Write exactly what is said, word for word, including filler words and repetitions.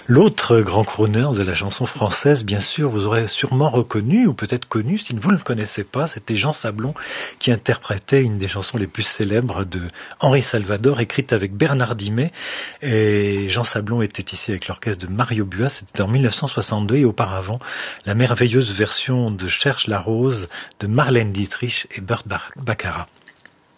L'autre grand crooner de la chanson française, bien sûr, vous aurez sûrement reconnu, ou peut-être connu, si vous ne le connaissez pas, c'était Jean Sablon qui interprétait une des chansons les plus célèbres de Henri Salvador, écrite avec Bernard Dimet. Et Jean Sablon était ici avec l'orchestre de Mario Buas, c'était en mille neuf cent soixante-deux, et auparavant, la merveilleuse version de Cherche la rose de Marlène Dietrich et Burt Baccarat.